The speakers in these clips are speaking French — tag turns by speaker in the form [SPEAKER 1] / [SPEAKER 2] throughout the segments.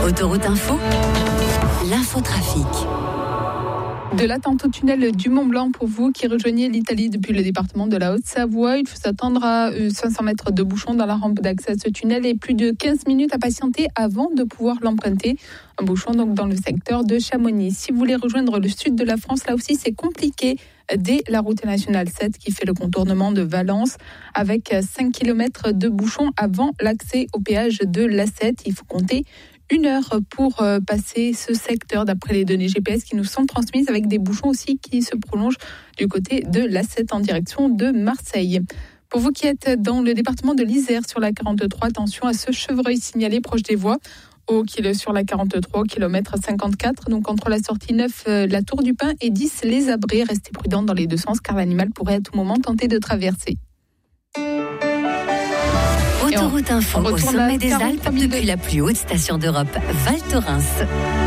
[SPEAKER 1] Autoroute Info, l'infotrafic.
[SPEAKER 2] De l'attente au tunnel du Mont-Blanc pour vous qui rejoignez l'Italie depuis le département de la Haute-Savoie. Il faut s'attendre à 500 mètres de bouchon dans la rampe d'accès à ce tunnel et plus de 15 minutes à patienter avant de pouvoir l'emprunter. Un bouchon donc dans le secteur de Chamonix. Si vous voulez rejoindre le sud de la France, là aussi c'est compliqué dès la route nationale 7 qui fait le contournement de Valence avec 5 km de bouchon avant l'accès au péage de l'A7. Il faut compter 1 heure pour passer ce secteur d'après les données GPS qui nous sont transmises avec des bouchons aussi qui se prolongent du côté de l'A7 en direction de Marseille. Pour vous qui êtes dans le département de l'Isère sur la 43, attention à ce chevreuil signalé proche des voies sur la 43 au kilomètre 54, donc entre la sortie 9, la Tour du Pin et 10, les Abrés. Restez prudents dans les deux sens car l'animal pourrait à tout moment tenter de traverser.
[SPEAKER 1] Autoroute Info au sommet des Alpes depuis la plus haute station d'Europe, Val Thorens.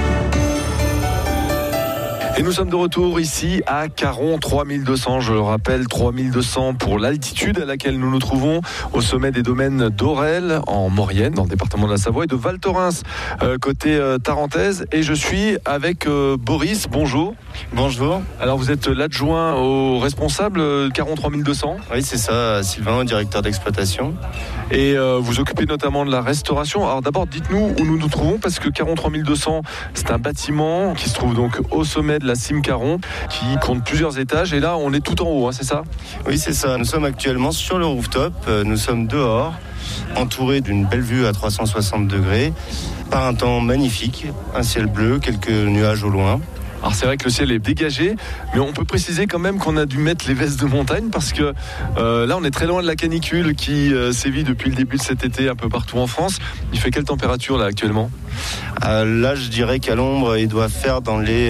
[SPEAKER 3] Et nous sommes de retour ici à Caron, 3200, je le rappelle, 3200 pour l'altitude à laquelle nous nous trouvons au sommet des domaines d'Orel en Maurienne, dans le département de la Savoie, et de Val Thorens, côté tarentaise. Et je suis avec Boris, bonjour.
[SPEAKER 4] Bonjour.
[SPEAKER 3] Alors vous êtes l'adjoint au responsable Caron 3200.
[SPEAKER 4] Oui, c'est ça, Sylvain, directeur d'exploitation.
[SPEAKER 3] Et vous occupez notamment de la restauration. Alors d'abord, dites-nous où nous nous trouvons, parce que Caron 3200, c'est un bâtiment qui se trouve donc au sommet de la cime Caron, qui compte plusieurs étages. Et là, on est tout en haut, hein, c'est ça ?
[SPEAKER 4] Oui, c'est ça. Nous sommes actuellement sur le rooftop. Nous sommes dehors, entourés d'une belle vue à 360 degrés, par un temps magnifique, un ciel bleu, quelques nuages au loin.
[SPEAKER 3] Alors c'est vrai que le ciel est dégagé, mais on peut préciser quand même qu'on a dû mettre les vestes de montagne parce que là on est très loin de la canicule qui sévit depuis le début de cet été un peu partout en France. Il fait quelle température là actuellement ?
[SPEAKER 4] Là je dirais qu'à l'ombre il doit faire dans les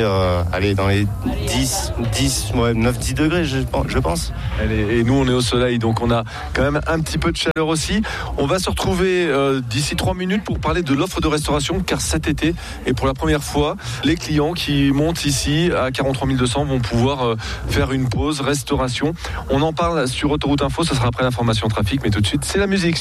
[SPEAKER 4] 9-10 degrés je pense.
[SPEAKER 3] Et nous on est au soleil donc on a quand même un petit peu de chaleur aussi. On va se retrouver d'ici 3 minutes pour parler de l'offre de restauration car cet été et pour la première fois les clients qui montent ici à 43 200 vont pouvoir faire une pause restauration. On en parle sur Autoroute Info, ça sera après l'information trafic, mais tout de suite c'est la musique.